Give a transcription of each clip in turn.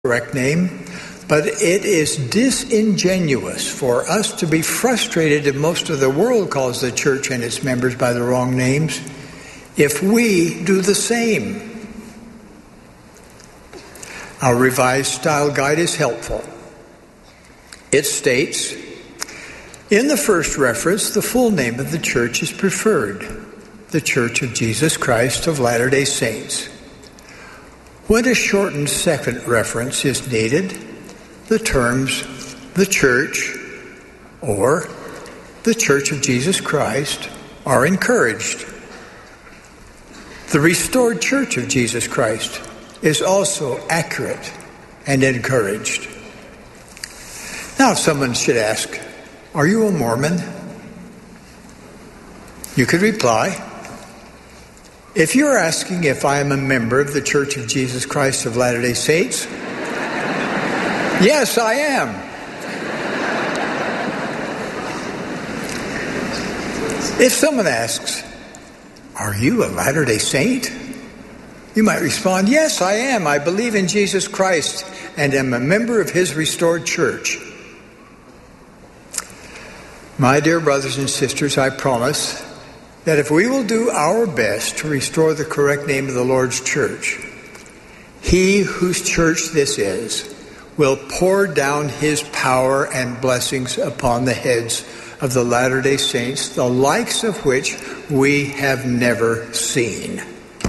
correct name, but it is disingenuous for us to be frustrated if most of the world calls the church and its members by the wrong names if we do the same. Our Revised Style Guide is helpful. It states, in the first reference, the full name of the church is preferred, the Church of Jesus Christ of Latter-day Saints. When a shortened second reference is needed, the terms the church or the Church of Jesus Christ are encouraged. The restored Church of Jesus Christ is also accurate and encouraged. Now, if someone should ask, are you a Mormon? You could reply, if you're asking if I am a member of the Church of Jesus Christ of Latter-day Saints, yes, I am. If someone asks, are you a Latter-day Saint? You might respond, yes, I am. I believe in Jesus Christ and am a member of His restored church. My dear brothers and sisters, I promise that if we will do our best to restore the correct name of the Lord's church, He whose church this is will pour down His power and blessings upon the heads of the Latter-day Saints, the likes of which we have never seen.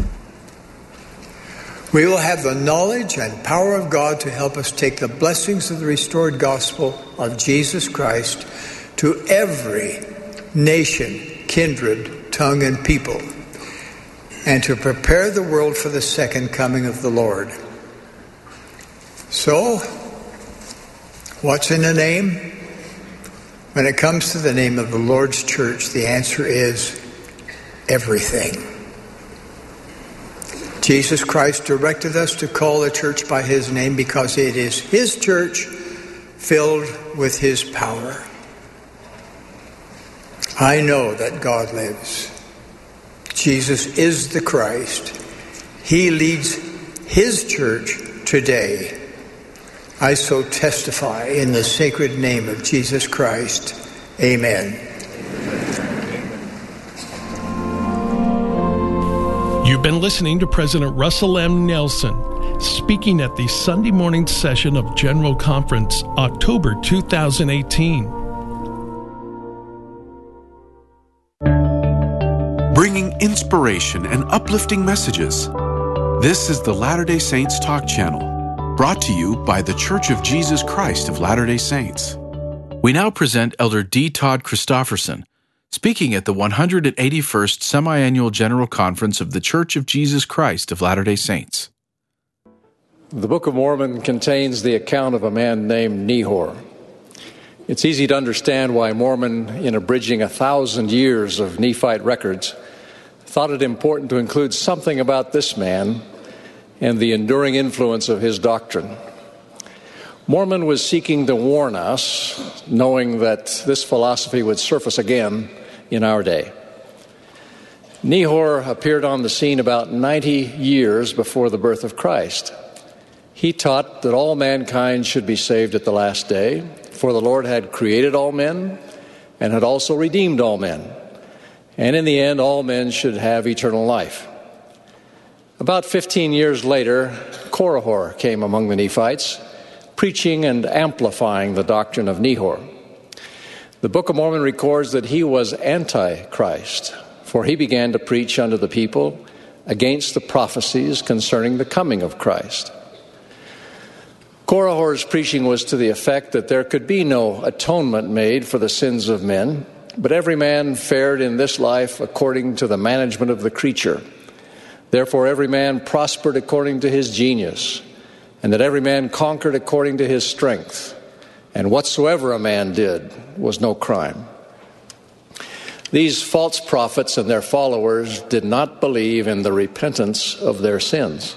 We will have the knowledge and power of God to help us take the blessings of the restored gospel of Jesus Christ to every nation, kindred, tongue, and people, and to prepare the world for the second coming of the Lord. So, what's in a name? When it comes to the name of the Lord's church, the answer is everything. Jesus Christ directed us to call the church by His name because it is His church filled with His power. I know that God lives. Jesus is the Christ. He leads His church today. I so testify in the sacred name of Jesus Christ. Amen. You've been listening to President Russell M. Nelson speaking at the Sunday morning session of General Conference, October 2018. Bringing inspiration and uplifting messages. This is the Latter-day Saints Talk Channel, brought to you by the Church of Jesus Christ of Latter-day Saints. We now present Elder D. Todd Christofferson, speaking at the 181st Semi-Annual General Conference of the Church of Jesus Christ of Latter-day Saints. The Book of Mormon contains the account of a man named Nehor. It's easy to understand why Mormon, in abridging 1,000 years of Nephite records, thought it important to include something about this man and the enduring influence of his doctrine. Mormon was seeking to warn us, knowing that this philosophy would surface again in our day. Nehor appeared on the scene about 90 years before the birth of Christ. He taught that all mankind should be saved at the last day, for the Lord had created all men and had also redeemed all men. And in the end, all men should have eternal life. About 15 years later, Korihor came among the Nephites, preaching and amplifying the doctrine of Nehor. The Book of Mormon records that he was anti-Christ, for he began to preach unto the people against the prophecies concerning the coming of Christ. Korihor's preaching was to the effect that there could be no atonement made for the sins of men, but every man fared in this life according to the management of the creature. Therefore every man prospered according to his genius, and that every man conquered according to his strength, and whatsoever a man did was no crime. These false prophets and their followers did not believe in the repentance of their sins.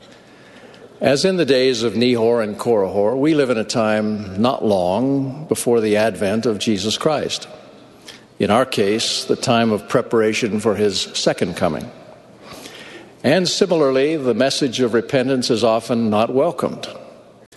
As in the days of Nehor and Korihor, we live in a time not long before the advent of Jesus Christ. In our case, the time of preparation for His second coming. And similarly, the message of repentance is often not welcomed.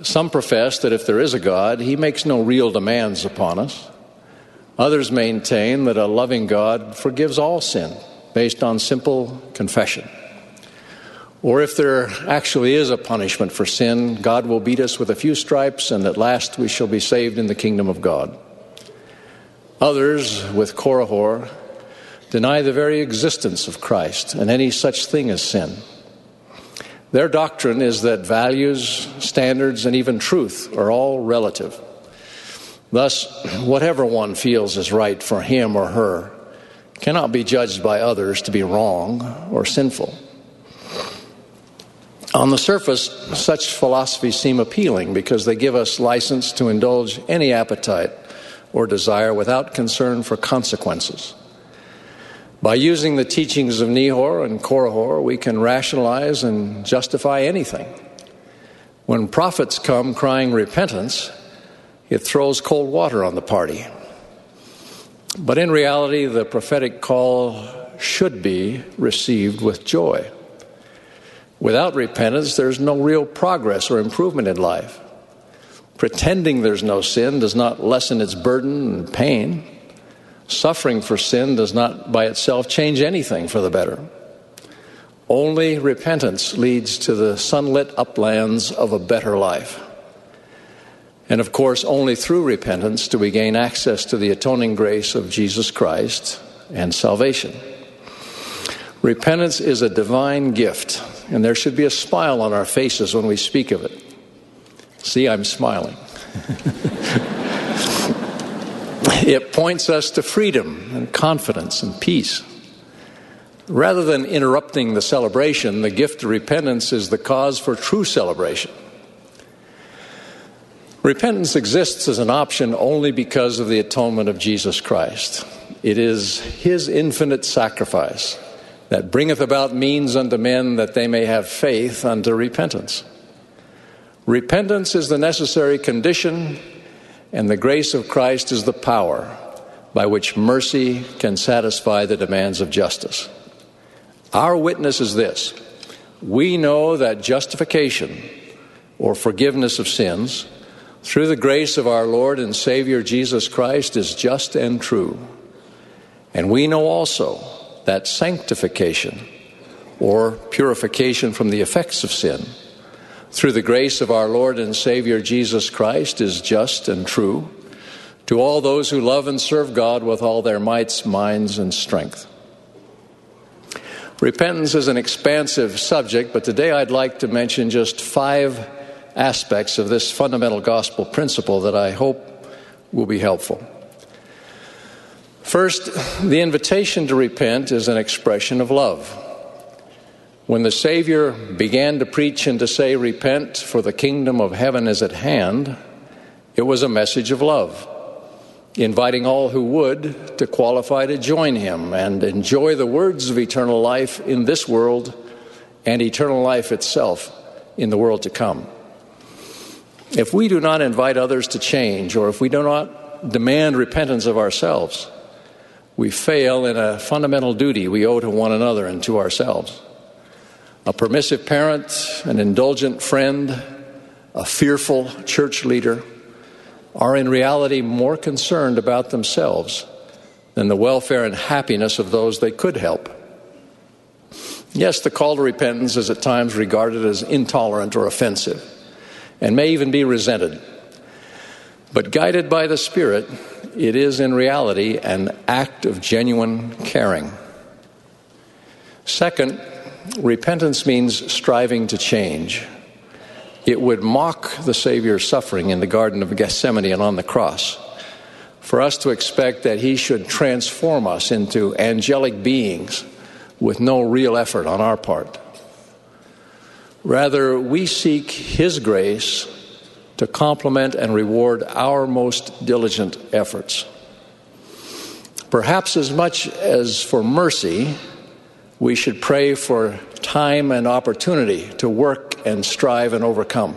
Some profess that if there is a God, he makes no real demands upon us. Others maintain that a loving God forgives all sin based on simple confession. Or if there actually is a punishment for sin, God will beat us with a few stripes, and at last we shall be saved in the kingdom of God. Others, with Korihor, deny the very existence of Christ and any such thing as sin. Their doctrine is that values, standards, and even truth are all relative. Thus, whatever one feels is right for him or her cannot be judged by others to be wrong or sinful. On the surface, such philosophies seem appealing because they give us license to indulge any appetite or desire without concern for consequences. By using the teachings of Nehor and Korihor, we can rationalize and justify anything. When prophets come crying repentance, it throws cold water on the party. But in reality, the prophetic call should be received with joy. Without repentance, there's no real progress or improvement in life. Pretending there's no sin does not lessen its burden and pain. Suffering for sin does not by itself change anything for the better. Only repentance leads to the sunlit uplands of a better life. And of course, only through repentance do we gain access to the atoning grace of Jesus Christ and salvation. Repentance is a divine gift, and there should be a smile on our faces when we speak of it. See, I'm smiling. It points us to freedom and confidence and peace. Rather than interrupting the celebration, the gift of repentance is the cause for true celebration. Repentance exists as an option only because of the atonement of Jesus Christ. It is his infinite sacrifice that bringeth about means unto men that they may have faith unto repentance. Repentance is the necessary condition, and the grace of Christ is the power by which mercy can satisfy the demands of justice. Our witness is this: we know that justification, or forgiveness of sins, through the grace of our Lord and Savior Jesus Christ is just and true. And we know also that sanctification, or purification from the effects of sin, through the grace of our Lord and Savior Jesus Christ is just and true to all those who love and serve God with all their mights, minds, and strength. Repentance is an expansive subject, but today I'd like to mention just 5 aspects of this fundamental gospel principle that I hope will be helpful. First, the invitation to repent is an expression of love. When the Savior began to preach and to say, "Repent, for the kingdom of heaven is at hand," it was a message of love, inviting all who would to qualify to join him and enjoy the words of eternal life in this world and eternal life itself in the world to come. If we do not invite others to change, or if we do not demand repentance of ourselves, we fail in a fundamental duty we owe to one another and to ourselves. A permissive parent, an indulgent friend, a fearful church leader are in reality more concerned about themselves than the welfare and happiness of those they could help. Yes, the call to repentance is at times regarded as intolerant or offensive, and may even be resented. But guided by the Spirit, it is in reality an act of genuine caring. Second, repentance means striving to change. It would mock the Savior's suffering in the Garden of Gethsemane and on the cross for us to expect that he should transform us into angelic beings with no real effort on our part. Rather, we seek his grace to complement and reward our most diligent efforts. Perhaps as much as for mercy, we should pray for time and opportunity to work and strive and overcome.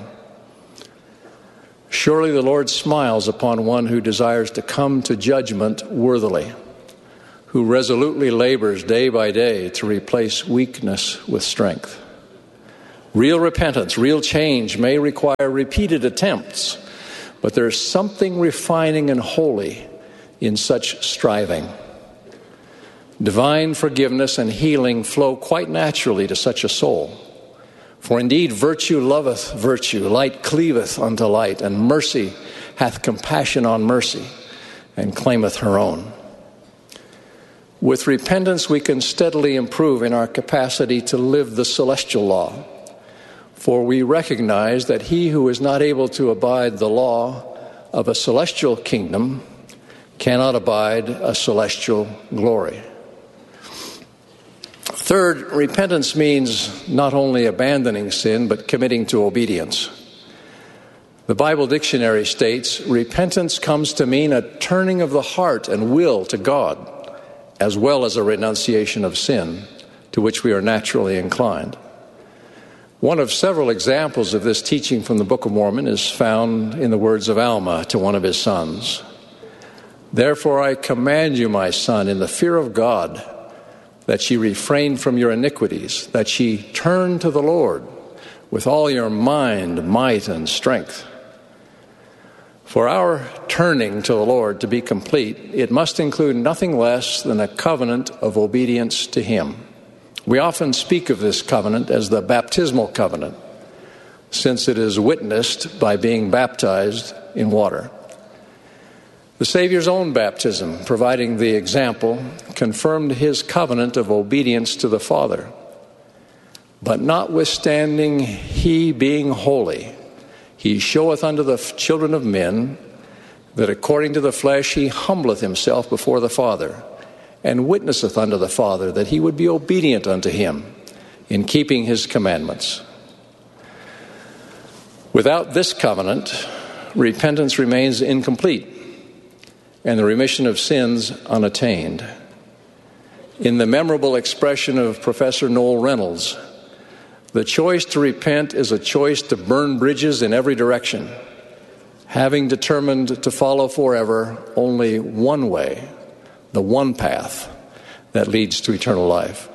Surely the Lord smiles upon one who desires to come to judgment worthily, who resolutely labors day by day to replace weakness with strength. Real repentance, real change may require repeated attempts, but there's something refining and holy in such striving. Divine forgiveness and healing flow quite naturally to such a soul. For indeed, virtue loveth virtue, light cleaveth unto light, and mercy hath compassion on mercy, and claimeth her own. With repentance, we can steadily improve in our capacity to live the celestial law. For we recognize that he who is not able to abide the law of a celestial kingdom cannot abide a celestial glory. Third, repentance means not only abandoning sin, but committing to obedience. The Bible dictionary states, repentance comes to mean a turning of the heart and will to God, as well as a renunciation of sin, to which we are naturally inclined. One of several examples of this teaching from the Book of Mormon is found in the words of Alma to one of his sons. Therefore I command you, my son, in the fear of God, that ye refrain from your iniquities, that ye turn to the Lord with all your mind, might, and strength. For our turning to the Lord to be complete, it must include nothing less than a covenant of obedience to Him. We often speak of this covenant as the baptismal covenant, since it is witnessed by being baptized in water. The Savior's own baptism, providing the example, confirmed His covenant of obedience to the Father. But notwithstanding He being holy, He showeth unto the children of men that according to the flesh He humbleth Himself before the Father, and witnesseth unto the Father that He would be obedient unto Him in keeping His commandments. Without this covenant, repentance remains incomplete, and the remission of sins unattained. In the memorable expression of Professor Noel Reynolds, the choice to repent is a choice to burn bridges in every direction, having determined to follow forever only one way, the one path that leads to eternal life.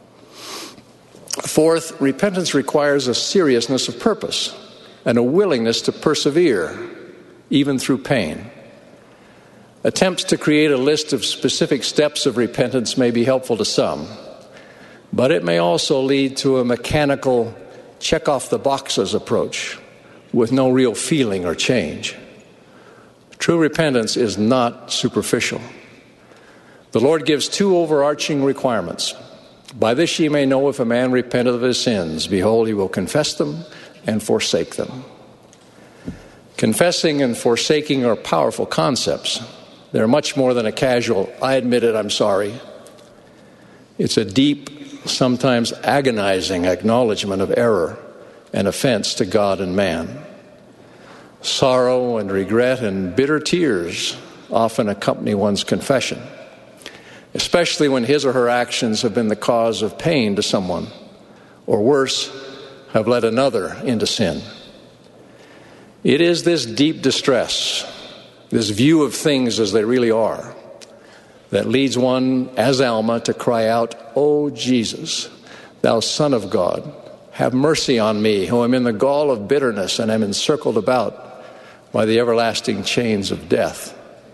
Fourth, repentance requires a seriousness of purpose and a willingness to persevere, even through pain. Attempts to create a list of specific steps of repentance may be helpful to some, but it may also lead to a mechanical check-off-the-boxes approach with no real feeling or change. True repentance is not superficial. The Lord gives two overarching requirements. By this ye may know if a man repenteth of his sins. Behold, he will confess them and forsake them. Confessing and forsaking are powerful concepts. They're much more than a casual, I admit it, I'm sorry. It's a deep, sometimes agonizing acknowledgement of error and offense to God and man. Sorrow and regret and bitter tears often accompany one's confession, especially when his or her actions have been the cause of pain to someone, or worse, have led another into sin. It is this deep distress, this view of things as they really are, that leads one, as Alma, to cry out, O Jesus, thou Son of God, have mercy on me, who am in the gall of bitterness and am encircled about by the everlasting chains of death.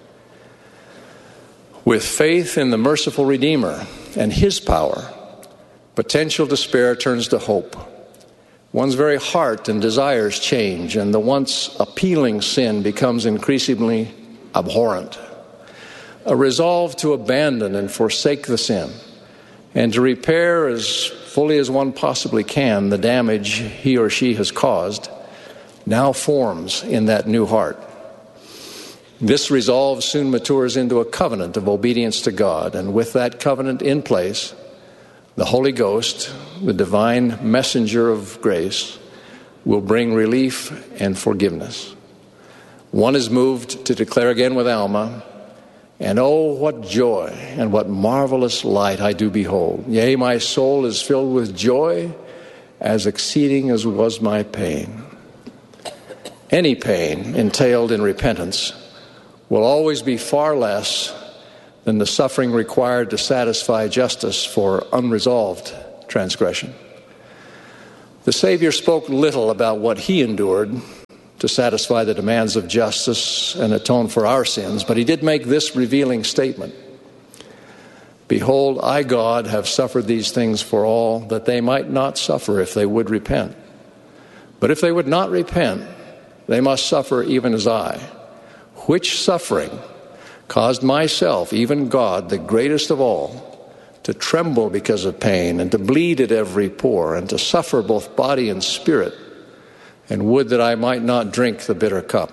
With faith in the merciful Redeemer and His power, potential despair turns to hope. One's very heart and desires change, and the once appealing sin becomes increasingly abhorrent. A resolve to abandon and forsake the sin, and to repair as fully as one possibly can the damage he or she has caused, now forms in that new heart. This resolve soon matures into a covenant of obedience to God, and with that covenant in place, the Holy Ghost, the divine messenger of grace, will bring relief and forgiveness. One is moved to declare again with Alma, and oh, what joy and what marvelous light I do behold. Yea, my soul is filled with joy, as exceeding as was my pain. Any pain entailed in repentance will always be far less than the suffering required to satisfy justice for unresolved transgression. The Savior spoke little about what he endured to satisfy the demands of justice and atone for our sins, but he did make this revealing statement: "Behold, I, God, have suffered these things for all, that they might not suffer if they would repent. But if they would not repent, they must suffer even as I, which suffering caused myself, even God, the greatest of all, to tremble because of pain, and to bleed at every pore, and to suffer both body and spirit, and would that I might not drink the bitter cup."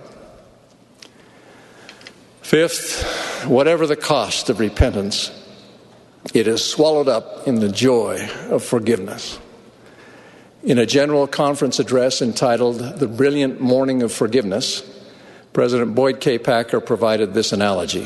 Fifth, whatever the cost of repentance, it is swallowed up in the joy of forgiveness. In a general conference address entitled "The Brilliant Morning of Forgiveness," President Boyd K. Packer provided this analogy.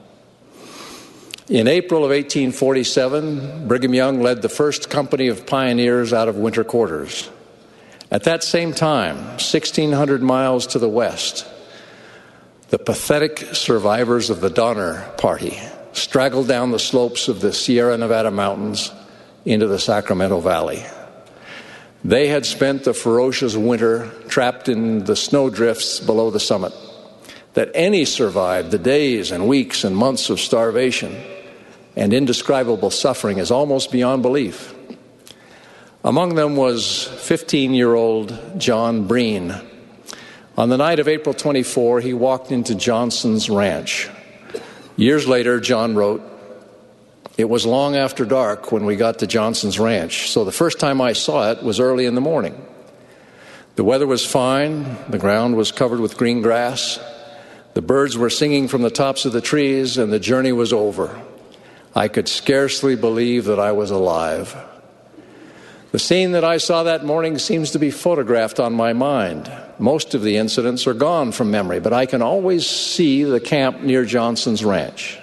In April of 1847, Brigham Young led the first company of pioneers out of winter quarters. At that same time, 1,600 miles to the west, the pathetic survivors of the Donner Party straggled down the slopes of the Sierra Nevada mountains into the Sacramento Valley. They had spent the ferocious winter trapped in the snowdrifts below the summit. That any survived the days and weeks and months of starvation and indescribable suffering is almost beyond belief. Among them was 15-year-old John Breen. On the night of April 24, he walked into Johnson's ranch. Years later, John wrote, "It was long after dark when we got to Johnson's ranch, so the first time I saw it was early in the morning. The weather was fine, the ground was covered with green grass, the birds were singing from the tops of the trees, and the journey was over. I could scarcely believe that I was alive. The scene that I saw that morning seems to be photographed on my mind. Most of the incidents are gone from memory, but I can always see the camp near Johnson's ranch."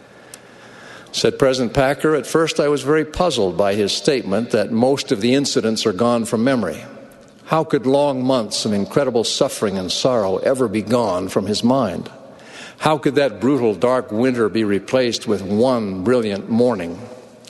Said President Packer, "At first I was very puzzled by his statement that most of the incidents are gone from memory. How could long months of incredible suffering and sorrow ever be gone from his mind? How could that brutal, dark winter be replaced with one brilliant morning?"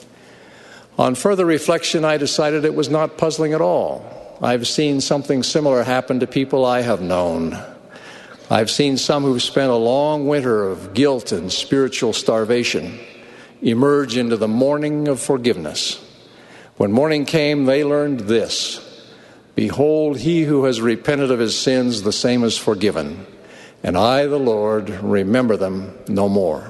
On further reflection, I decided it was not puzzling at all. I've seen something similar happen to people I have known. I've seen some who've spent a long winter of guilt and spiritual starvation emerge into the morning of forgiveness. When morning came, they learned this: "Behold, he who has repented of his sins, the same is forgiven. And I, the Lord, remember them no more."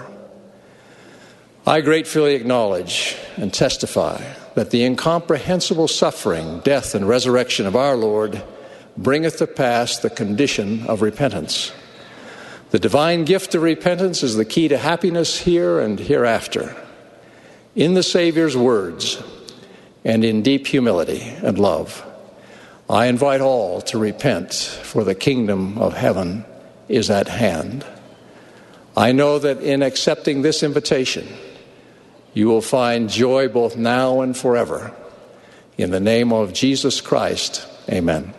I gratefully acknowledge and testify that the incomprehensible suffering, death, and resurrection of our Lord bringeth to pass the condition of repentance. The divine gift of repentance is the key to happiness here and hereafter. In the Savior's words and in deep humility and love, I invite all to repent, for the kingdom of heaven is at hand. I know that in accepting this invitation, you will find joy both now and forever. In the name of Jesus Christ, amen.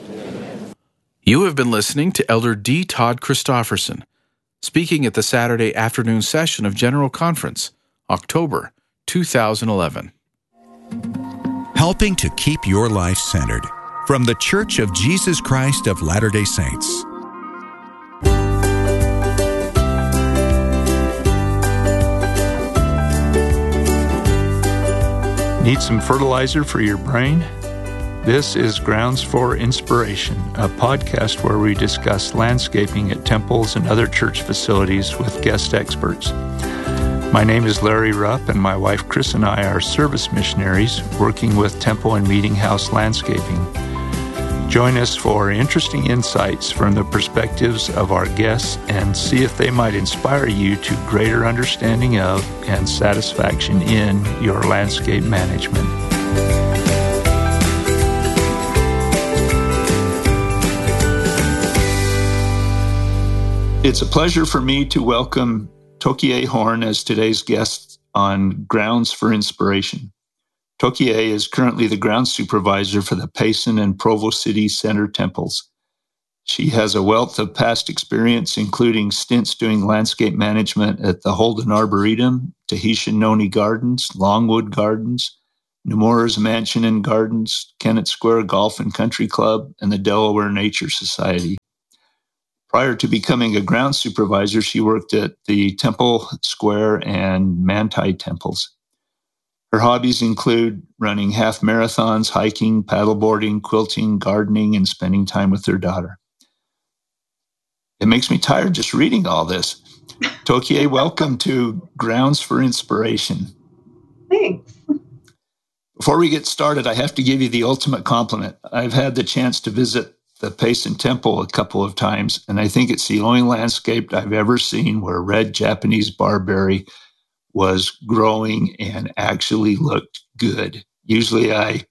You have been listening to Elder D. Todd Christofferson, speaking at the Saturday afternoon session of General Conference, October 2011. Helping to keep your life centered. From the Church of Jesus Christ of Latter-day Saints. Need some fertilizer for your brain? This is Grounds for Inspiration, a podcast where we discuss landscaping at temples and other church facilities with guest experts. My name is Larry Rupp, and my wife Chris and I are service missionaries working with temple and meeting house landscaping. Join us for interesting insights from the perspectives of our guests and see if they might inspire you to greater understanding of and satisfaction in your landscape management. It's a pleasure for me to welcome Tokie Horn as today's guest on Grounds for Inspiration. Tokie is currently the grounds supervisor for the Payson and Provo City Center temples. She has a wealth of past experience, including stints doing landscape management at the Holden Arboretum, Tahitian Noni Gardens, Longwood Gardens, Nemours Mansion and Gardens, Kennett Square Golf and Country Club, and the Delaware Nature Society. Prior to becoming a ground supervisor, she worked at the Temple Square and Manti temples. Her hobbies include running half marathons, hiking, paddleboarding, quilting, gardening, and spending time with her daughter. It makes me tired just reading all this. Tokie, welcome to Grounds for Inspiration. Thanks. Before we get started, I have to give you the ultimate compliment. I've had the chance to visit the Payson Temple a couple of times, and I think it's the only landscape I've ever seen where red Japanese barberry was growing and actually looked good. Usually I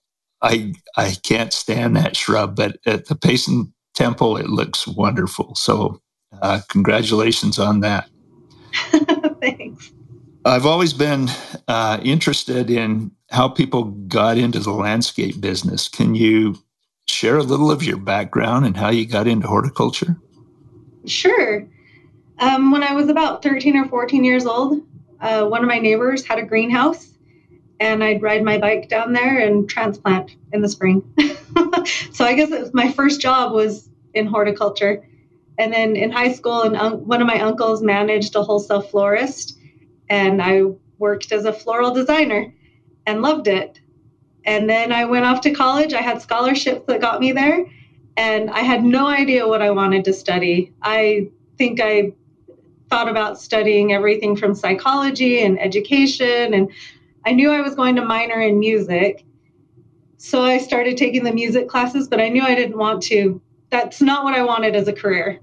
can't stand that shrub, but at the Payson Temple, it looks wonderful. So congratulations on that. Thanks. I've always been interested in how people got into the landscape business. Can you share a little of your background and how you got into horticulture? Sure. When I was about 13 or 14 years old, one of my neighbors had a greenhouse, and I'd ride my bike down there and transplant in the spring. So I guess my first job was in horticulture. And then in high school, one of my uncles managed a wholesale florist, and I worked as a floral designer and loved it. And then I went off to college. I had scholarships that got me there, and I had no idea what I wanted to study. I think I thought about studying everything from psychology and education, and I knew I was going to minor in music. So I started taking the music classes, but I knew I didn't want to. That's not what I wanted as a career.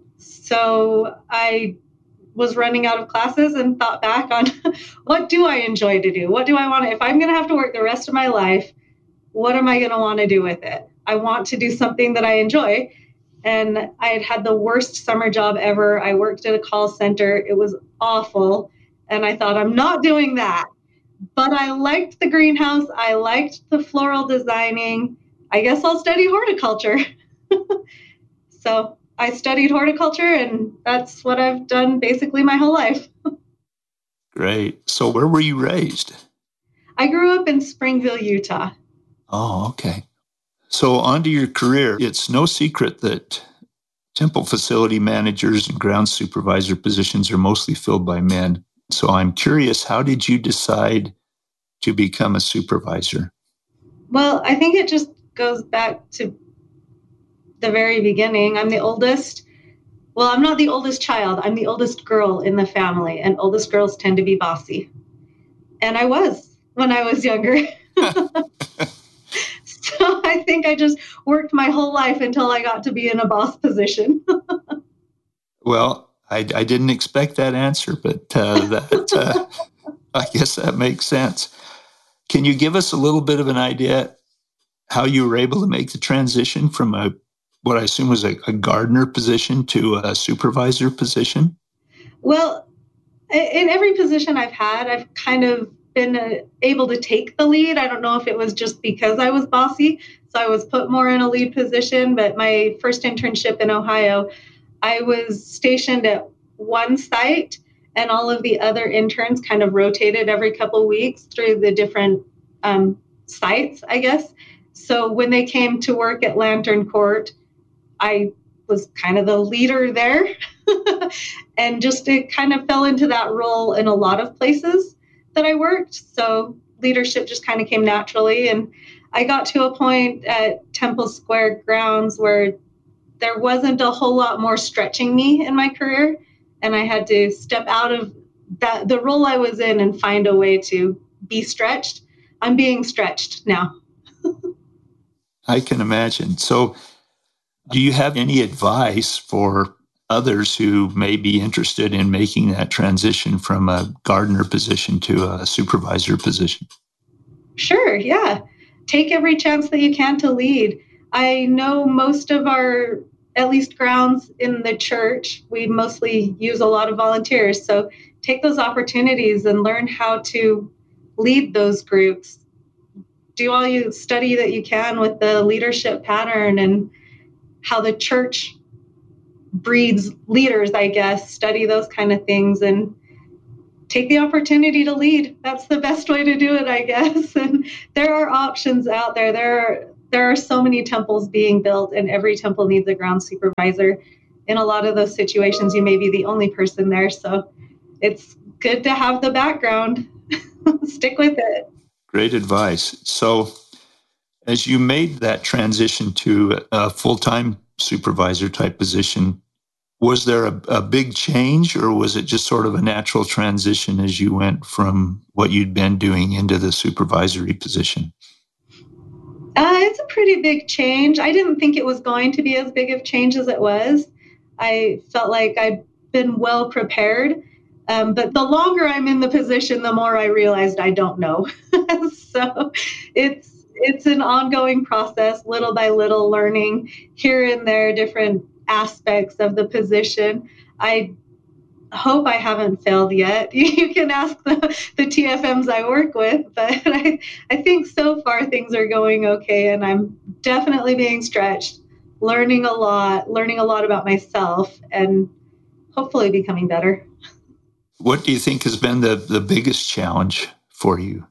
So I was running out of classes and thought back on what do I enjoy to do? What do I want to, if I'm going to have to work the rest of my life, what am I going to want to do with it? I want to do something that I enjoy. And I had had the worst summer job ever. I worked at a call center. It was awful. And I thought, I'm not doing that. But I liked the greenhouse. I liked the floral designing. I guess I'll study horticulture. So I studied horticulture, and that's what I've done basically my whole life. Great. So where were you raised? I grew up in Springville, Utah. Oh, okay. So on to your career. It's no secret that temple facility managers and ground supervisor positions are mostly filled by men. So I'm curious, how did you decide to become a supervisor? Well, I think it just goes back to the very beginning. I'm the oldest. Well, I'm not the oldest child. I'm the oldest girl in the family, and oldest girls tend to be bossy. And I was when I was younger. So I think I just worked my whole life until I got to be in a boss position. Well, I didn't expect that answer, but I guess that makes sense. Can you give us a little bit of an idea how you were able to make the transition from what I assume was a gardener position to a supervisor position? Well, in every position I've had, I've kind of been able to take the lead. I don't know if it was just because I was bossy, so I was put more in a lead position, but my first internship in Ohio, I was stationed at one site, and all of the other interns kind of rotated every couple of weeks through the different sites, I guess. So when they came to work at Lantern Court, I was kind of the leader there and just it kind of fell into that role in a lot of places that I worked. So leadership just kind of came naturally. And I got to a point at Temple Square grounds where there wasn't a whole lot more stretching me in my career. And I had to step out of the role I was in and find a way to be stretched. I'm being stretched now. I can imagine. So do you have any advice for others who may be interested in making that transition from a gardener position to a supervisor position? Sure, yeah. Take every chance that you can to lead. I know most of our, at least grounds in the church, we mostly use a lot of volunteers. So take those opportunities and learn how to lead those groups. Do all you study that you can with the leadership pattern and how the church breeds leaders, I guess. Study those kind of things and take the opportunity to lead. That's the best way to do it, I guess. And there are options out there. There are so many temples being built, and every temple needs a ground supervisor. In a lot of those situations, you may be the only person there. So it's good to have the background. Stick with it. Great advice. So as you made that transition to a full-time supervisor type position, was there a big change, or was it just sort of a natural transition as you went from what you'd been doing into the supervisory position? It's a pretty big change. I didn't think it was going to be as big of change as it was. I felt like I'd been well prepared. But the longer I'm in the position, the more I realized I don't know. So it's an ongoing process, little by little, learning here and there different aspects of the position. I hope I haven't failed yet. You can ask the TFMs I work with, but I think so far things are going okay, and I'm definitely being stretched, learning a lot about myself, and hopefully becoming better. What do you think has been the biggest challenge for you?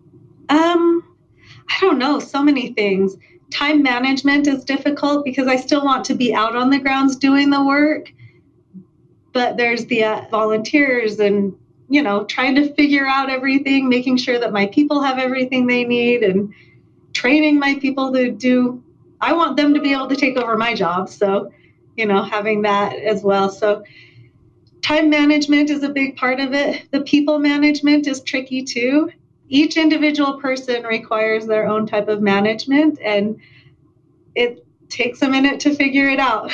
I don't know, so many things. Time management is difficult because I still want to be out on the grounds doing the work, but there's the volunteers and, trying to figure out everything, making sure that my people have everything they need, and training my people to do. I want them to be able to take over my job. So, having that as well. So time management is a big part of it. The people management is tricky too. Each individual person requires their own type of management, and it takes a minute to figure it out.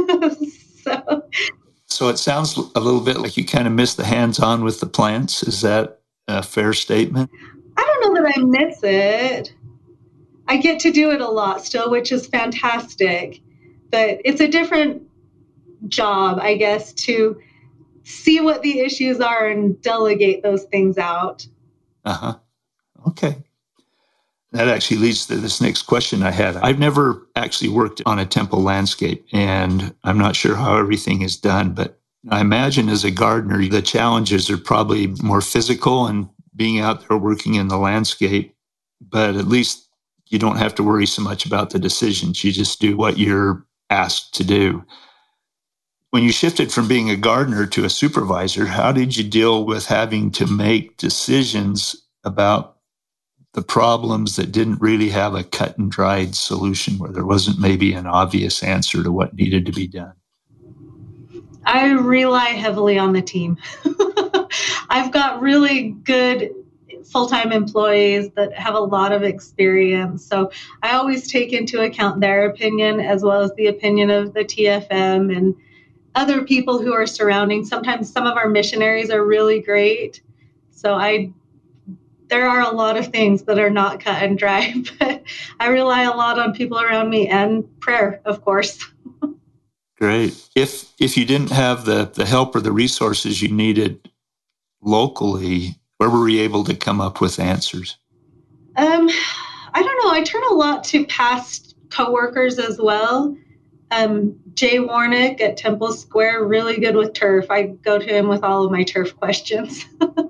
So it sounds a little bit like you kind of miss the hands-on with the plants. Is that a fair statement? I don't know that I miss it. I get to do it a lot still, which is fantastic. But it's a different job, I guess, to see what the issues are and delegate those things out. Uh-huh. Okay. That actually leads to this next question I had. I've never actually worked on a temple landscape, and I'm not sure how everything is done, but I imagine as a gardener, the challenges are probably more physical and being out there working in the landscape, but at least you don't have to worry so much about the decisions. You just do what you're asked to do. When you shifted from being a gardener to a supervisor, how did you deal with having to make decisions about the problems that didn't really have a cut and dried solution, where there wasn't maybe an obvious answer to what needed to be done? I rely heavily on the team. I've got really good full-time employees that have a lot of experience. So I always take into account their opinion as well as the opinion of the TFM and other people who are surrounding. Sometimes some of our missionaries are really great. So there are a lot of things that are not cut and dry, but I rely a lot on people around me and prayer, of course. Great. If you didn't have the help or the resources you needed locally, where were you able to come up with answers? I don't know. I turn a lot to past coworkers as well. Jay Warnick at Temple Square, really good with turf. I go to him with all of my turf questions.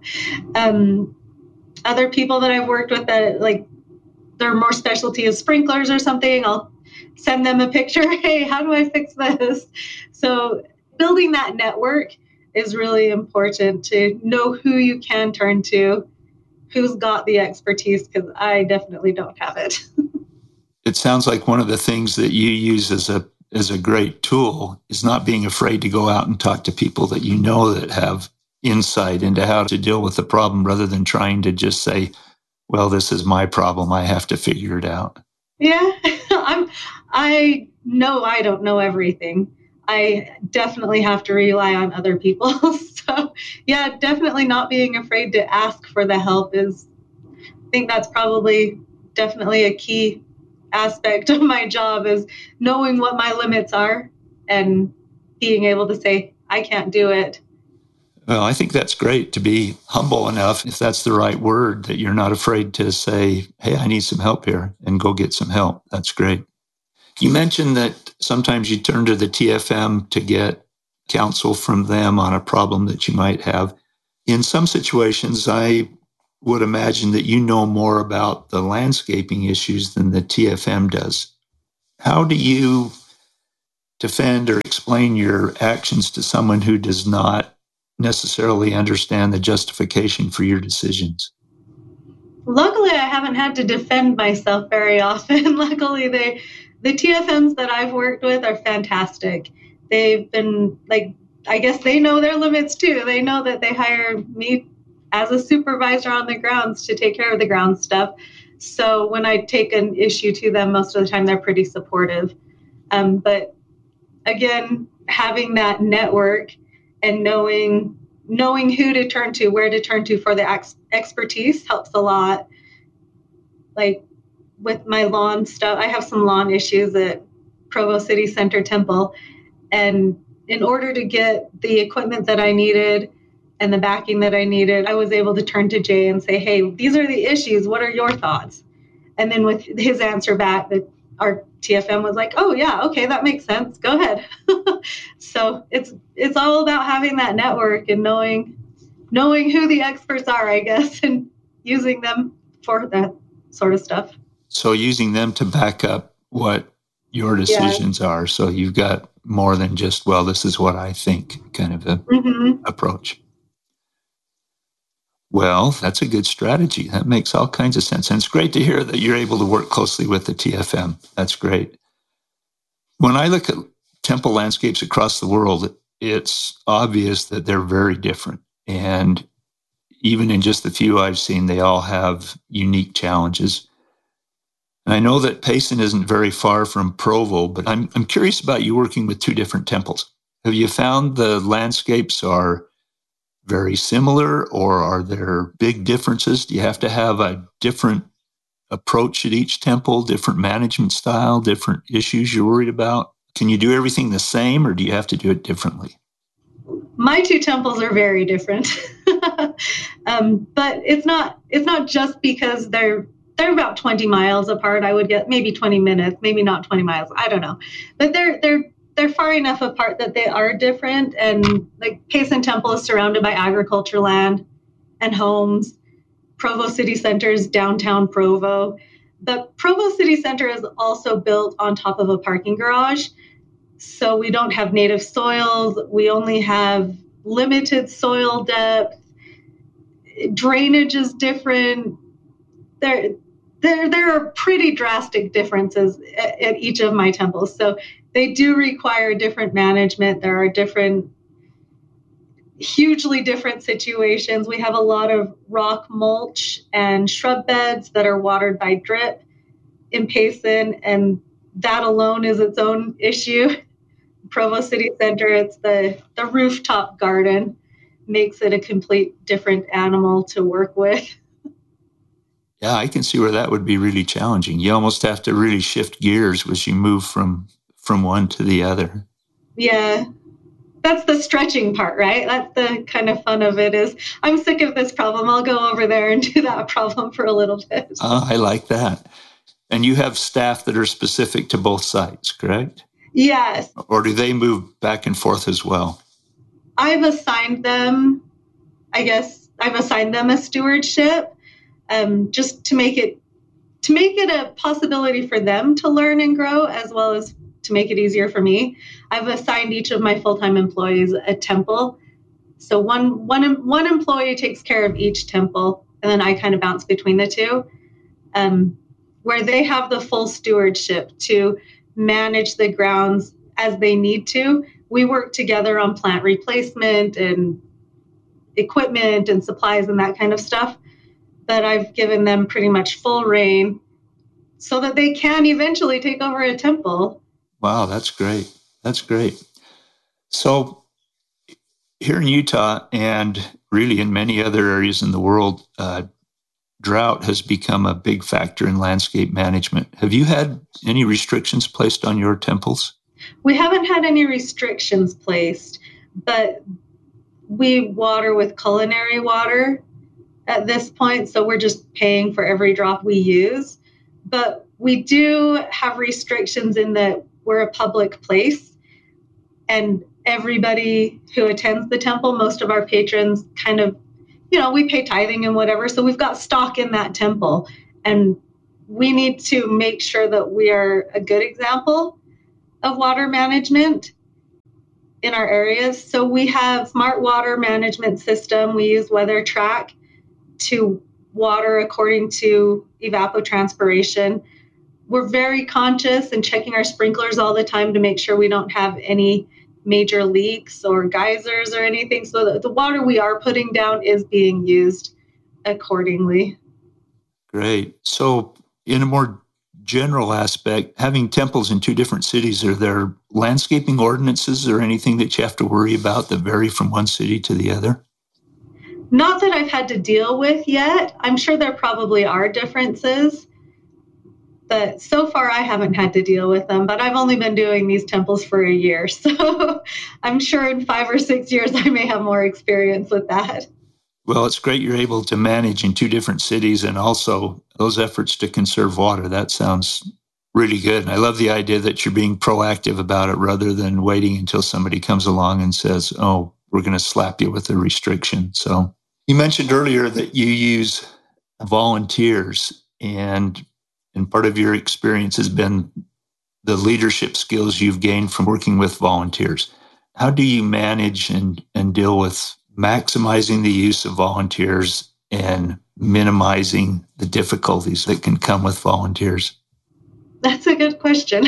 Other people that I've worked with that their more specialty is sprinklers or something, I'll send them a picture. Hey, how do I fix this? So building that network is really important, to know who you can turn to, who's got the expertise, because I definitely don't have it. It sounds like one of the things that you use as a great tool is not being afraid to go out and talk to people that you know that have insight into how to deal with the problem, rather than trying to just say, well, this is my problem, I have to figure it out. Yeah, I know I don't know everything. I definitely have to rely on other people. So yeah, definitely not being afraid to ask for the help I think that's probably definitely a key aspect of my job, is knowing what my limits are and being able to say, I can't do it. Well, I think that's great, to be humble enough, if that's the right word, that you're not afraid to say, hey, I need some help here, and go get some help. That's great. You mentioned that sometimes you turn to the TFM to get counsel from them on a problem that you might have. In some situations, I would imagine that you know more about the landscaping issues than the TFM does. How do you defend or explain your actions to someone who does not necessarily understand the justification for your decisions? Luckily, I haven't had to defend myself very often. Luckily, the TFMs that I've worked with are fantastic. They've been I guess they know their limits too. They know that they hire me as a supervisor on the grounds to take care of the ground stuff. So when I take an issue to them, most of the time they're pretty supportive. But again, having that network and knowing who to turn to, where to turn to for the expertise helps a lot. Like with my lawn stuff, I have some lawn issues at Provo City Center Temple. And in order to get the equipment that I needed and the backing that I needed, I was able to turn to Jay and say, hey, these are the issues. What are your thoughts? And then with his answer back, that our TFM was like, oh, yeah, okay, that makes sense. Go ahead. So it's all about having that network and knowing who the experts are, I guess, and using them for that sort of stuff. So using them to back up what your decisions are. So you've got more than just, well, this is what I think kind of a approach. Well, that's a good strategy. That makes all kinds of sense. And it's great to hear that you're able to work closely with the TFM. That's great. When I look at temple landscapes across the world, it's obvious that they're very different. And even in just the few I've seen, they all have unique challenges. And I know that Payson isn't very far from Provo, but I'm curious about you working with two different temples. Have you found the landscapes are very similar, or are there big differences? Do you have to have a different approach at each temple, different management style, different issues you're worried about? Can you do everything the same, or do you have to do it differently? My two temples are very different, but it's not just because they're about 20 miles apart. I would get maybe 20 minutes, maybe not 20 miles. I don't know, but they're far enough apart that they are different. And like Payson Temple is surrounded by agriculture land and homes. Provo City Center is downtown Provo. But Provo City Center is also built on top of a parking garage. So we don't have native soils. We only have limited soil depth. Drainage is different. There are pretty drastic differences at each of my temples. So they do require different management. There are hugely different situations. We have a lot of rock mulch and shrub beds that are watered by drip in Payson, and that alone is its own issue. Provo City Center, it's the rooftop garden, makes it a complete different animal to work with. Yeah, I can see where that would be really challenging. You almost have to really shift gears as you move from one to the other. Yeah, that's the stretching part, right? That's the kind of fun of it is, I'm sick of this problem. I'll go over there and do that problem for a little bit. I like that. And you have staff that are specific to both sites, correct? Yes. Or do they move back and forth as well? I've assigned them a stewardship, just to make it a possibility for them to learn and grow, as well as to make it easier for me. I've assigned each of my full-time employees a temple. So one employee takes care of each temple, and then I kind of bounce between the two, where they have the full stewardship to manage the grounds as they need to. We work together on plant replacement and equipment and supplies and that kind of stuff. But I've given them pretty much full reign so that they can eventually take over a temple. Wow, that's great. That's great. So here in Utah, and really in many other areas in the world, drought has become a big factor in landscape management. Have you had any restrictions placed on your temples? We haven't had any restrictions placed, but we water with culinary water at this point, so we're just paying for every drop we use. But we do have restrictions in that we're a public place, and everybody who attends the temple, most of our patrons kind of we pay tithing and whatever. So we've got stock in that temple. And we need to make sure that we are a good example of water management in our areas. So we have smart water management system. We use WeatherTrack to water according to evapotranspiration. We're very conscious and checking our sprinklers all the time to make sure we don't have any major leaks or geysers or anything. So the water we are putting down is being used accordingly. Great. So in a more general aspect, having temples in two different cities, are there landscaping ordinances or anything that you have to worry about that vary from one city to the other? Not that I've had to deal with yet. I'm sure there probably are differences, but so far I haven't had to deal with them. But I've only been doing these temples for a year, so I'm sure in 5 or 6 years I may have more experience with that. Well, it's great you're able to manage in two different cities, and also those efforts to conserve water. That sounds really good. And I love the idea that you're being proactive about it rather than waiting until somebody comes along and says, oh, we're going to slap you with a restriction. So you mentioned earlier that you use volunteers, and part of your experience has been the leadership skills you've gained from working with volunteers. How do you manage and deal with maximizing the use of volunteers and minimizing the difficulties that can come with volunteers? That's a good question.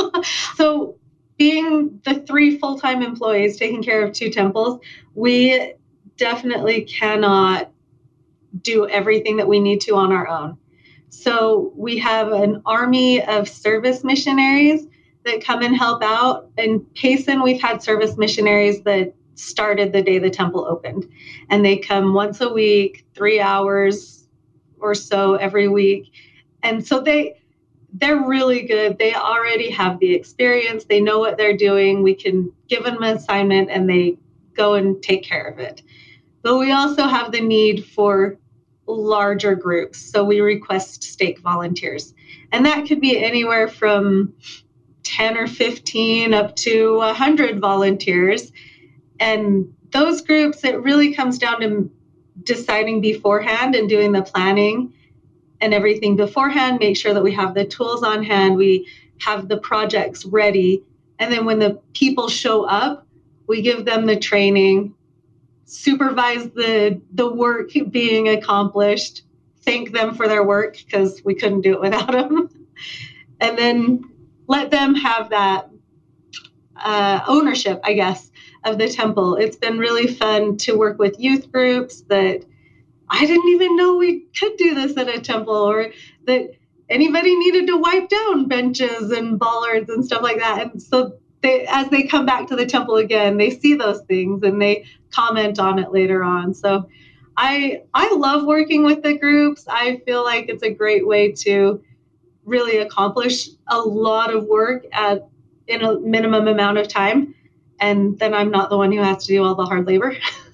So being the 3 full-time employees taking care of 2 temples, we definitely cannot do everything that we need to on our own. So we have an army of service missionaries that come and help out. In Payson, we've had service missionaries that started the day the temple opened, and they come once a week, 3 hours or so every week. And so they're really good. They already have the experience. They know what they're doing. We can give them an assignment and they go and take care of it. But we also have the need for larger groups. So we request stake volunteers. And that could be anywhere from 10 or 15 up to 100 volunteers. And those groups, it really comes down to deciding beforehand and doing the planning and everything beforehand, make sure that we have the tools on hand, we have the projects ready. And then when the people show up, we give them the training, supervise the work being accomplished, thank them for their work because we couldn't do it without them, and then let them have that ownership, I guess, of the temple. It's been really fun to work with youth groups that I didn't even know we could do this at a temple, or that anybody needed to wipe down benches and bollards and stuff like that. And so as they come back to the temple again, they see those things and they comment on it later on. So I love working with the groups. I feel like it's a great way to really accomplish a lot of work in a minimum amount of time. And then I'm not the one who has to do all the hard labor.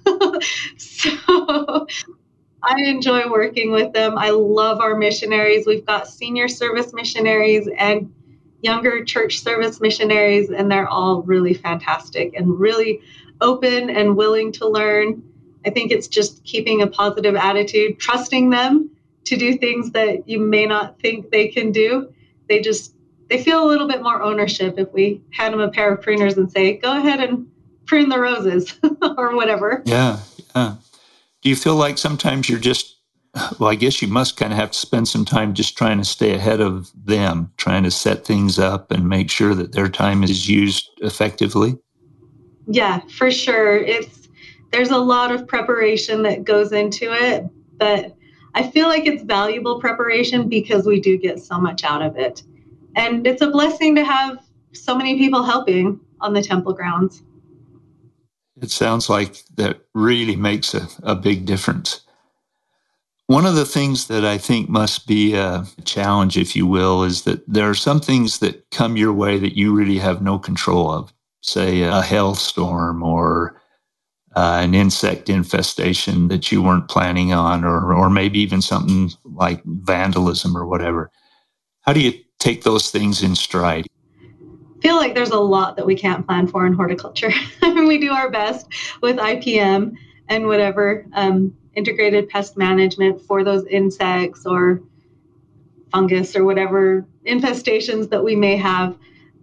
So I enjoy working with them. I love our missionaries. We've got senior service missionaries and younger church service missionaries, and they're all really fantastic and really open and willing to learn. I think it's just keeping a positive attitude, trusting them to do things that you may not think they can do. They feel a little bit more ownership if we hand them a pair of pruners and say, go ahead and prune the roses or whatever. Yeah. Do you feel like sometimes you're just, well, I guess you must kind of have to spend some time just trying to stay ahead of them, trying to set things up and make sure that their time is used effectively? Yeah, for sure. There's a lot of preparation that goes into it, but I feel like it's valuable preparation because we do get so much out of it. And it's a blessing to have so many people helping on the temple grounds. It sounds like that really makes a big difference. One of the things that I think must be a challenge, if you will, is that there are some things that come your way that you really have no control of, say a hailstorm or an insect infestation that you weren't planning on, or maybe even something like vandalism or whatever. How do you take those things in stride? I feel like there's a lot that we can't plan for in horticulture. I mean, we do our best with IPM and whatever. integrated pest management for those insects or fungus or whatever infestations that we may have.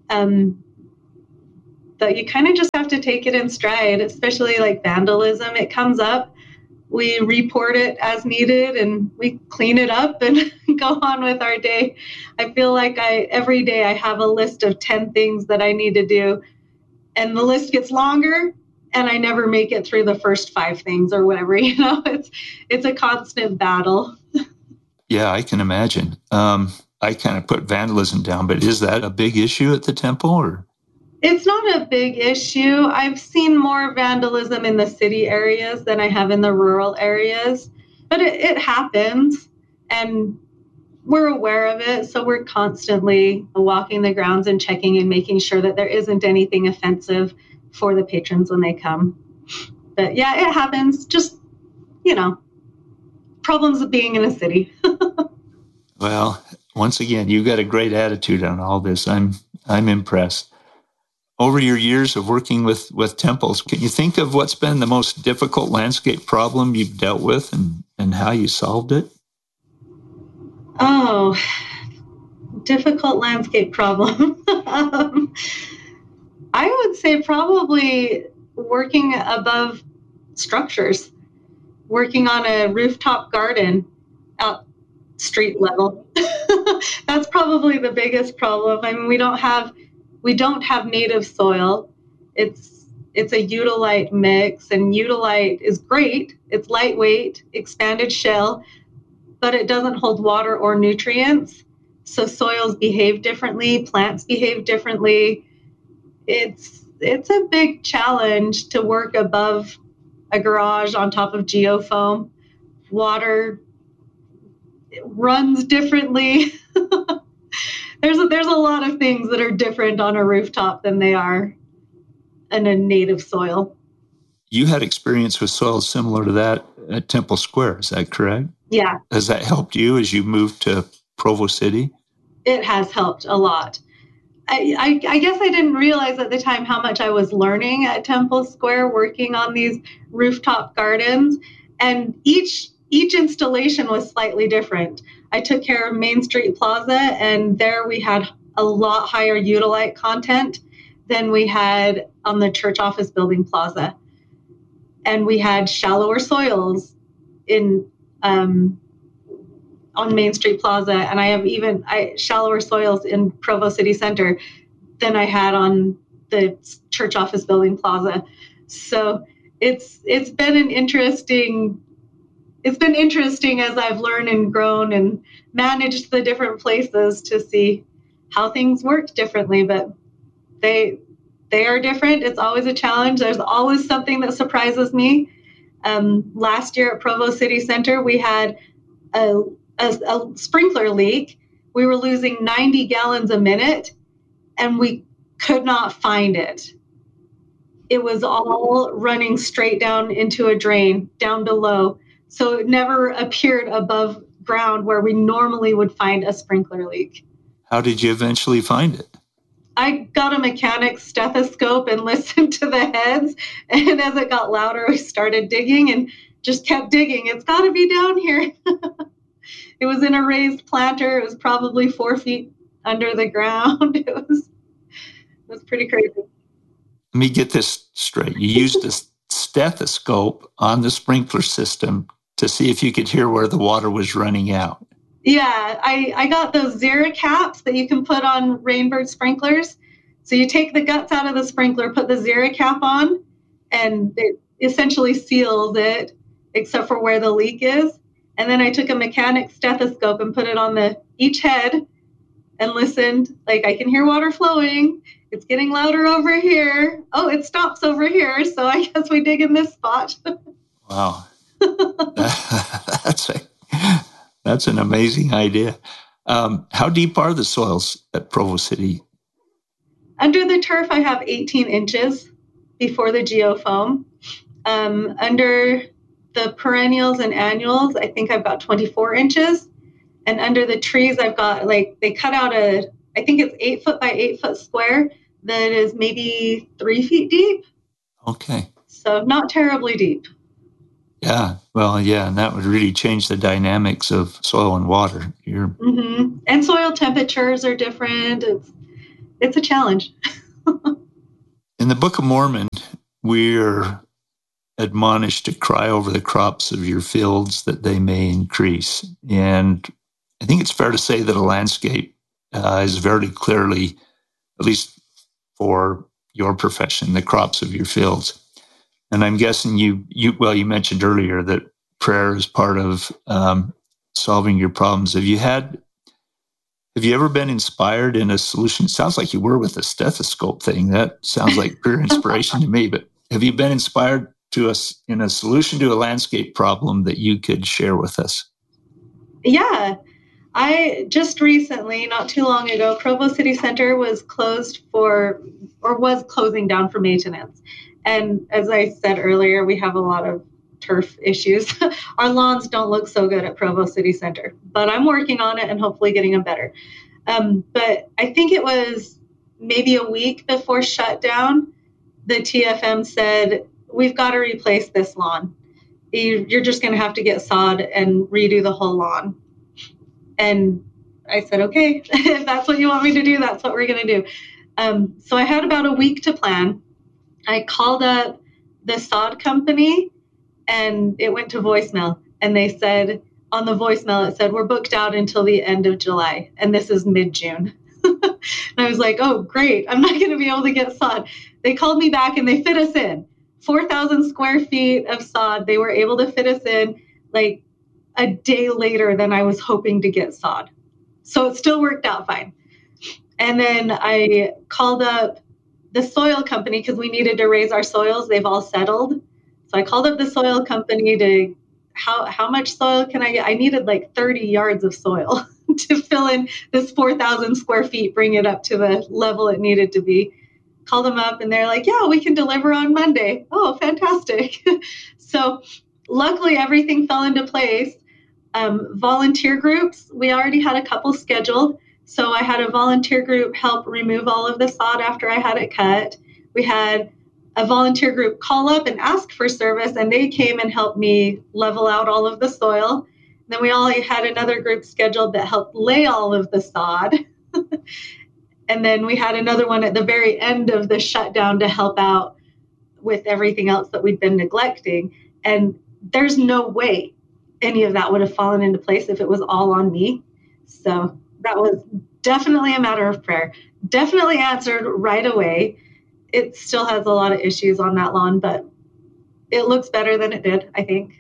But you kind of just have to take it in stride, especially like vandalism. It comes up, we report it as needed, and we clean it up and go on with our day. I feel like every day I have a list of 10 things that I need to do, and the list gets longer, and I never make it through the first 5 things or whatever. It's a constant battle. Yeah, I can imagine. I kind of put vandalism down, but is that a big issue at the temple, or? It's not a big issue. I've seen more vandalism in the city areas than I have in the rural areas, but it happens, and we're aware of it. So we're constantly walking the grounds and checking and making sure that there isn't anything offensive for the patrons when they come. But yeah, it happens. Just, problems of being in a city. Well, once again, you've got a great attitude on all this. I'm impressed. Over your years of working with temples, can you think of what's been the most difficult landscape problem you've dealt with and how you solved it? Oh, difficult landscape problem. I would say probably working above structures, working on a rooftop garden at street level. That's probably the biggest problem. I mean, we don't have native soil. It's a Eudolite mix, and Eudolite is great. It's lightweight, expanded shell, but it doesn't hold water or nutrients. So soils behave differently, plants behave differently. It's a big challenge to work above a garage on top of geofoam. Water runs differently. There's a lot of things that are different on a rooftop than they are in a native soil. You had experience with soils similar to that at Temple Square, is that correct? Yeah. Has that helped you as you moved to Provo City? It has helped a lot. I guess I didn't realize at the time how much I was learning at Temple Square working on these rooftop gardens, and each installation was slightly different. I took care of Main Street Plaza, and there we had a lot higher Eudolite content than we had on the church office building plaza. And we had shallower soils on Main Street Plaza, and I have shallower soils in Provo City Center than I had on the church office building plaza. So it's been interesting as I've learned and grown and managed the different places to see how things work differently, but they are different. It's always a challenge. There's always something that surprises me. Last year at Provo City Center, we had a sprinkler leak. We were losing 90 gallons a minute, and we could not find it. It was all running straight down into a drain down below. So it never appeared above ground where we normally would find a sprinkler leak. How did you eventually find it? I got a mechanic's stethoscope and listened to the heads. And as it got louder, we started digging and just kept digging. It's got to be down here. It was in a raised planter. It was probably 4 feet under the ground. It was pretty crazy. Let me get this straight. You used a stethoscope on the sprinkler system to see if you could hear where the water was running out. Yeah, I got those Zera caps that you can put on Rainbird sprinklers. So you take the guts out of the sprinkler, put the Zera cap on, and it essentially seals it, except for where the leak is. And then I took a mechanic stethoscope and put it on each head and listened. Like, I can hear water flowing. It's getting louder over here. Oh, it stops over here. So I guess we dig in this spot. Wow. That's an amazing idea. How deep are the soils at Provo City? Under the turf, I have 18 inches before the geofoam. Under the perennials and annuals, I think I've got 24 inches. And under the trees, I've got, they cut out I think it's 8 foot by 8 foot square that is maybe 3 feet deep. Okay. So not terribly deep. Yeah, well, yeah, and that would really change the dynamics of soil and water. And soil temperatures are different. It's a challenge. In the Book of Mormon, we're admonished to cry over the crops of your fields that they may increase. And I think it's fair to say that a landscape is very clearly, at least for your profession, the crops of your fields. And I'm guessing you mentioned earlier that prayer is part of solving your problems. Have you ever been inspired in a solution? It sounds like you were with the stethoscope thing. That sounds like pure inspiration to me. But have you been inspired in a solution to a landscape problem that you could share with us? Yeah. I just recently, not too long ago, Provo City Center was closing down for maintenance. And as I said earlier, we have a lot of turf issues. Our lawns don't look so good at Provo City Center, but I'm working on it and hopefully getting them better. But I think it was maybe a week before shutdown, the TFM said, we've got to replace this lawn. You're just going to have to get sod and redo the whole lawn. And I said, okay, if that's what you want me to do, that's what we're going to do. So I had about a week to plan. I called up the sod company and it went to voicemail. And they said, on the voicemail, it said, we're booked out until the end of July. And this is mid-June. And I was like, oh, great. I'm not going to be able to get sod. They called me back and they fit us in. 4,000 square feet of sod. They were able to fit us in like a day later than I was hoping to get sod. So it still worked out fine. And then I called up the soil company because we needed to raise our soils. They've all settled. So I called up the soil company to how much soil can I get? I needed like 30 yards of soil to fill in this 4,000 square feet, bring it up to the level it needed to be. Called them up and they're like, yeah, we can deliver on Monday. Oh, fantastic. So luckily everything fell into place. Volunteer groups, we already had a couple scheduled. So I had a volunteer group help remove all of the sod after I had it cut. We had a volunteer group call up and ask for service, and they came and helped me level out all of the soil. Then we all had another group scheduled that helped lay all of the sod. And then we had another one at the very end of the shutdown to help out with everything else that we'd been neglecting. And there's no way any of that would have fallen into place if it was all on me. So that was definitely a matter of prayer. Definitely answered right away. It still has a lot of issues on that lawn, but it looks better than it did, I think.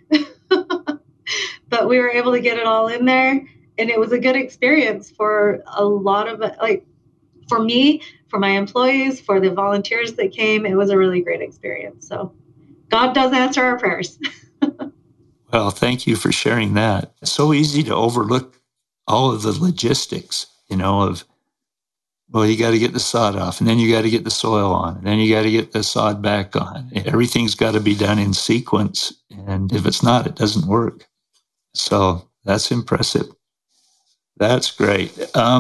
But we were able to get it all in there, and it was a good experience for a lot of it. Like for me, for my employees, for the volunteers that came, it was a really great experience. So God does answer our prayers. Well, thank you for sharing that. It's so easy to overlook all of the logistics, of, well, you got to get the sod off, and then you got to get the soil on, and then you got to get the sod back on. Everything's got to be done in sequence, and if it's not, it doesn't work. So that's impressive. That's great.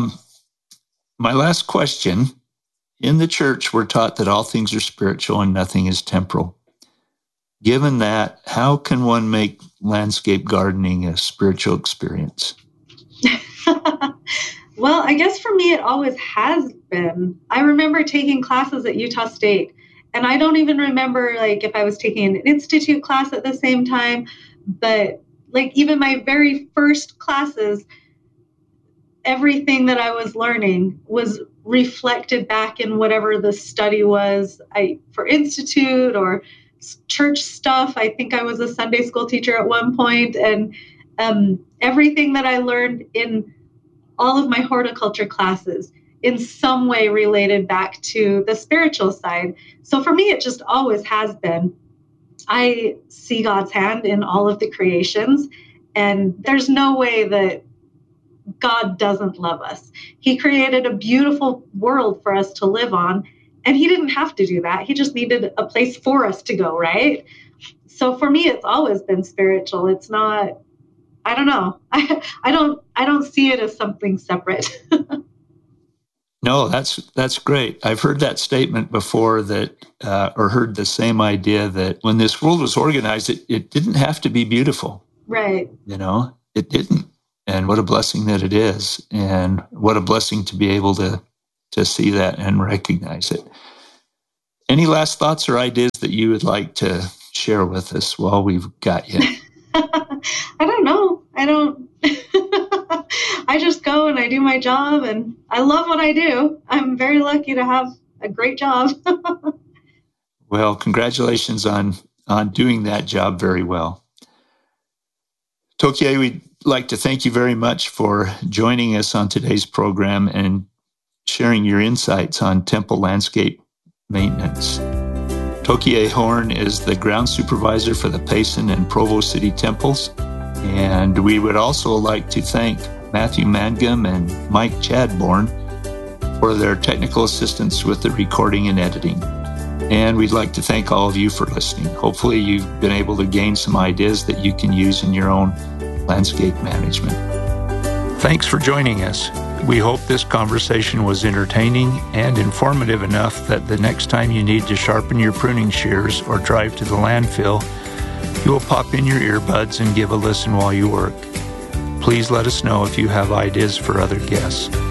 My last question. In the church, we're taught that all things are spiritual and nothing is temporal. Given that, how can one make landscape gardening a spiritual experience? Well, I guess for me, it always has been. I remember taking classes at Utah State, and I don't even remember if I was taking an institute class at the same time, but even my very first classes, everything that I was learning was reflected back in whatever the study was for institute or church stuff. I think I was a Sunday school teacher at one point, and everything that I learned in all of my horticulture classes in some way related back to the spiritual side. So for me, it just always has been. I see God's hand in all of the creations, and there's no way that God doesn't love us. He created a beautiful world for us to live on, and he didn't have to do that. He just needed a place for us to go, right? So for me, it's always been spiritual. It's not, I don't know. I don't see it as something separate. No, that's great. I've heard that statement before, that or heard the same idea that when this world was organized, it didn't have to be beautiful. Right. It didn't. And what a blessing that it is. And what a blessing to be able to see that and recognize it. Any last thoughts or ideas that you would like to share with us while we've got you? I don't know. I just go and I do my job, and I love what I do. I'm very lucky to have a great job. Well, congratulations on doing that job very well. Tokie, we'd like to thank you very much for joining us on today's program and sharing your insights on temple landscape maintenance. Tokie Horn is the ground supervisor for the Payson and Provo City Temples, and we would also like to thank Matthew Mangum and Mike Chadbourne for their technical assistance with the recording and editing. And we'd like to thank all of you for listening. Hopefully you've been able to gain some ideas that you can use in your own landscape management. Thanks for joining us. We hope this conversation was entertaining and informative enough that the next time you need to sharpen your pruning shears or drive to the landfill, you will pop in your earbuds and give a listen while you work. Please let us know if you have ideas for other guests.